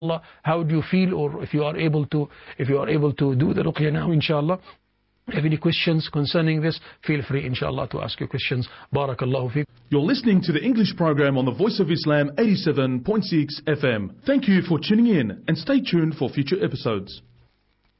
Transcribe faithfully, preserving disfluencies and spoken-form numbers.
How do you feel, or if you are able to, if you are able to do the ruqya now, inshallah. If you have any questions concerning this, feel free, inshallah, to ask your questions. Barakallahu feek. You're listening to the English program on the Voice of Islam eighty-seven point six F M. Thank you for tuning in, and stay tuned for future episodes.